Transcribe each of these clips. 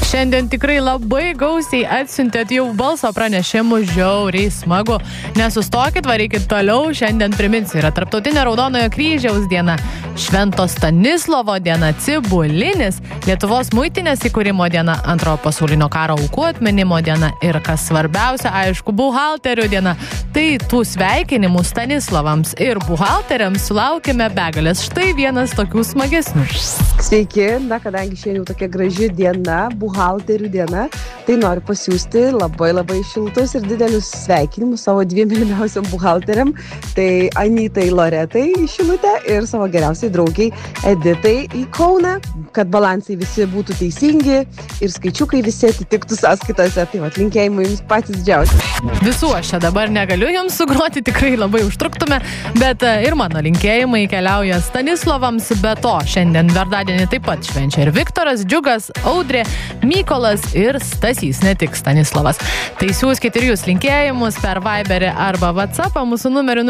Šiandien tikrai labai gausiai atsiuntėt jau balso pranešimų, žiauriai smagu. Nesustokit, varykit toliau. Šiandien priminsiu, yra Tarptautinė Raudonojo Kryžiaus diena, Švento Stanislovo diena, Cibulinis, Lietuvos muitinės įkūrimo diena, Antrojo pasaulinio karo aukų atminimo diena ir, kas svarbiausia, aišku, buhalterių diena. Tai tų sveikinimų Stanislovams ir buhalteriams sulaukime begalės. Štai vienas tokių smagesnių. Sveiki, kadangi šiandien jau tokia graži diena, buhalterių diena, tai noriu pasiūsti labai šiltus ir didelius sveikinimus savo dviem mylimiausiam buhalteriam, tai Anytai Loretai į Šilutę ir savo geriausiai draugiai Editai į Kauną, kad balansai visi būtų teisingi ir skaičiukai visi atitiktų sąskaitose. Tai linkėjimai jums patys didžiausi. Visų aš čia dabar negaliu jums sugroti, tikrai labai užtruktume, bet ir mano linkėjimai keliauja Stanislovams, be to šiandien vardadienį taip pat švenčia ir Viktoras, Džiugas, Audrė, Mykolas ir Stasys, ne tik Stanislovas. Tai siųskit ir jūs linkėjimus per Viberį arba WhatsAppą mūsų numeriu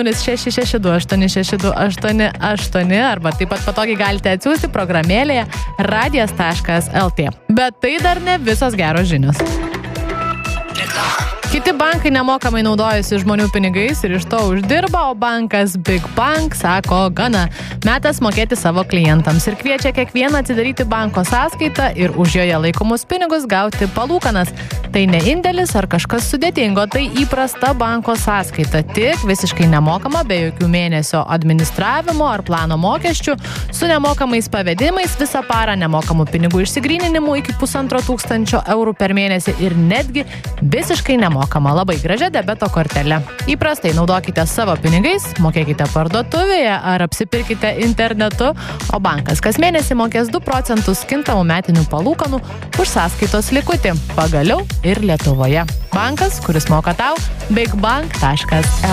0662862888 arba taip pat patogiai galite atsiųsti programėlėje radijas.lt. Bet tai dar ne visos geros žinios. Kiti bankai nemokamai naudojasi žmonių pinigais ir iš to uždirba, o bankas Big Bank sako gana. Metas mokėti savo klientams ir kviečia kiekvieną atsidaryti banko sąskaitą ir už joje laikomus pinigus gauti palūkanas. Tai ne indėlis ar kažkas sudėtingo, tai įprasta banko sąskaita, tik visiškai nemokama, be jokių mėnesio administravimo ar plano mokesčių, su nemokamais pavedimais visą parą, nemokamų pinigų išsigryninimu iki 1500 eurų per mėnesį ir netgi visiškai nemokama labai gražia debeto kortelė. Įprastai naudokite savo pinigais, mokėkite parduotuvėje ar apsipirkite internetu, o bankas kas mėnesį mokės 2 procentus kintamų metinių palūkanų už sąskaitos likutį. Pagaliau ir Lietuvoje. Bankas, kuris moka tau, bigbank.lt.